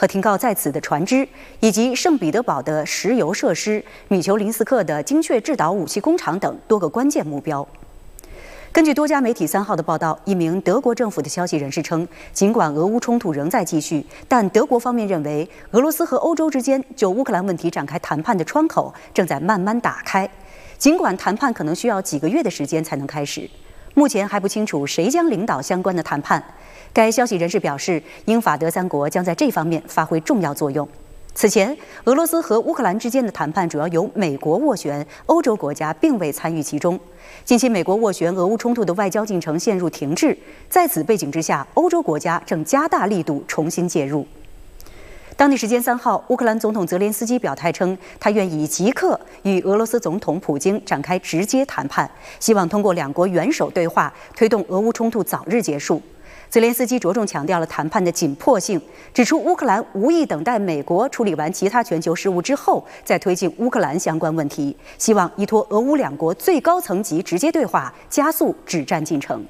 和停靠在此的船只，以及圣彼得堡的石油设施、米丘林斯克的精确制导武器工厂等多个关键目标。根据多家媒体3号的报道，一名德国政府的消息人士称，尽管俄乌冲突仍在继续，但德国方面认为，俄罗斯和欧洲之间就乌克兰问题展开谈判的窗口正在慢慢打开。尽管谈判可能需要几个月的时间才能开始，目前还不清楚谁将领导相关的谈判。该消息人士表示，英法德3国将在这方面发挥重要作用。此前，俄罗斯和乌克兰之间的谈判主要由美国斡旋，欧洲国家并未参与其中。近期，美国斡旋俄乌冲突的外交进程陷入停滞，在此背景之下，欧洲国家正加大力度重新介入。当地时间3号，乌克兰总统泽连斯基表态称，他愿意即刻与俄罗斯总统普京展开直接谈判，希望通过两国元首对话，推动俄乌冲突早日结束。泽连斯基着重强调了谈判的紧迫性，指出乌克兰无意等待美国处理完其他全球事务之后再推进乌克兰相关问题，希望依托俄乌两国最高层级直接对话，加速止战进程。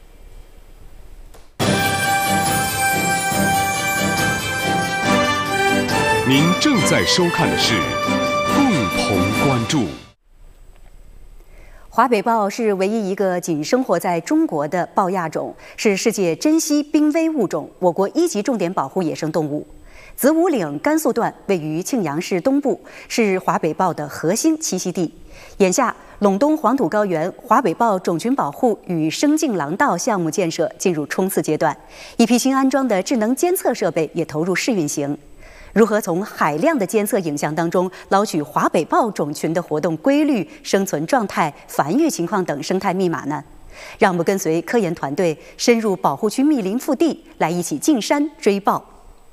您正在收看的是共同关注。 华北豹是唯一一个仅生活在中国的豹亚种，是世界珍稀濒危物种，我国1级重点保护野生动物。子午岭甘肃段位于庆阳市东部，是华北豹的核心栖息地。眼下，陇东黄土高原华北豹种群保护与生境廊道项目建设进入冲刺阶段，一批新安装的智能监测设备也投入试运行。如何从海量的监测影像当中捞取华北豹种群的活动规律、生存状态、繁育情况等生态密码呢？让我们跟随科研团队深入保护区密林腹地，来一起进山追豹。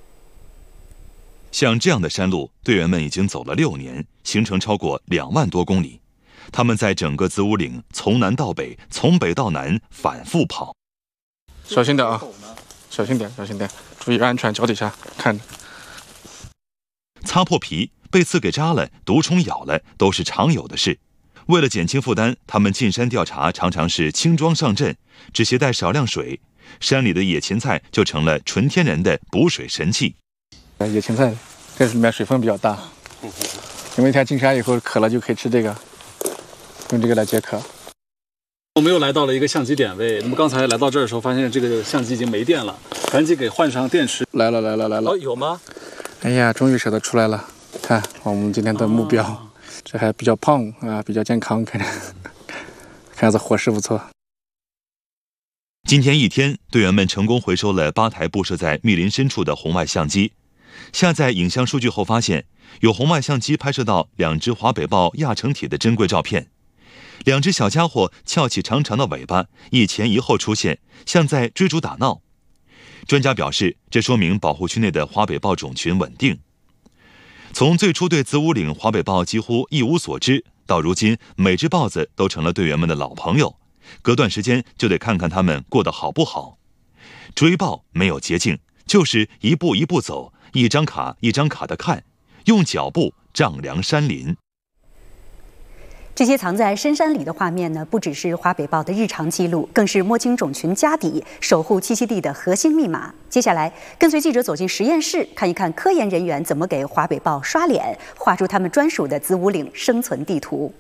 像这样的山路，队员们已经走了6年，行程超过2万多公里。他们在整个子午岭从南到北，从北到南反复跑。 小心点啊！小心点，小心点，注意安全，脚底下看着。 擦破皮、被刺给扎了、毒虫咬了，都是常有的事。为了减轻负担，他们进山调查常常是轻装上阵，只携带少量水，山里的野芹菜就成了纯天然的补水神器。 野芹菜这里面水分比较大，因为一天进山以后渴了就可以吃这个，用这个来解渴。 我们又来到了一个相机点位，那么刚才来到这儿的时候，发现这个相机已经没电了，赶紧给换上电池。 来了。 哦，有吗？ 哎呀，终于舍得出来了！看我们今天的目标，这还比较胖啊，比较健康，看样子伙食不错。 今天一天，队员们成功回收了8台布设在密林深处的红外相机。下载影像数据后，发现有红外相机拍摄到2只华北豹亚成体的珍贵照片。2只小家伙翘起长长的尾巴，一前一后出现，像在追逐打闹。专家表示，这说明保护区内的华北豹种群稳定。从最初对子午岭华北豹几乎一无所知，到如今每只豹子都成了队员们的老朋友，隔段时间就得看看它们过得好不好。追豹没有捷径，就是一步一步走，一张卡一张卡的看，用脚步丈量山林。 这些藏在深山里的画面呢，不只是华北豹的日常记录，更是摸清种群家底、守护栖息地的核心密码。接下来，跟随记者走进实验室，看一看科研人员怎么给华北豹刷脸，画出他们专属的子午岭生存地图。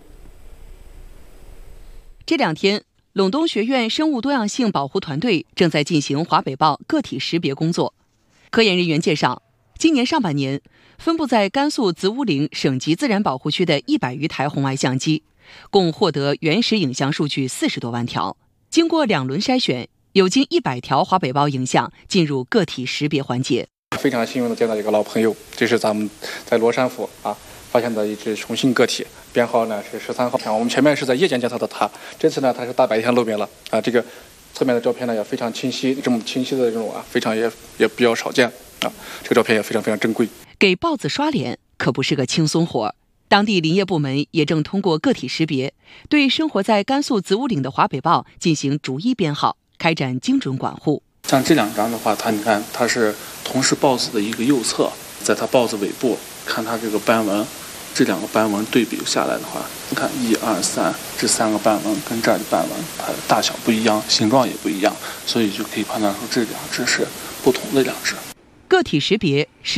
这2天，陇东学院生物多样性保护团队正在进行华北豹个体识别工作。科研人员介绍，今年上半年，分布在甘肃子午岭省级自然保护区的100余台红外相机，共获得原始影像数据40多万条。经过2轮筛选，有近100条华北豹影像进入个体识别环节。 非常幸运的见到一个老朋友，这是咱们在罗山府发现的一只雄性个体，编号呢是13号。我们前面是在夜间监测的它，这次呢它是大白天露面了这个侧面的照片呢也非常清晰，这么清晰的这种非常也比较少见这个照片也非常非常珍贵。 给豹子刷脸可不是个轻松活，当地林业部门也正通过个体识别，对生活在甘肃子午岭的华北豹进行逐一编号，开展精准管护。 像这2张的话，你看它是同是豹子的一个右侧，在它豹子尾部看它这个斑纹，这2个斑纹对比下来的话，你看1、2、3这3个斑纹跟这儿的斑纹，它的大小不一样，形状也不一样，所以就可以判断出这2只是不同的2只。 个体识别是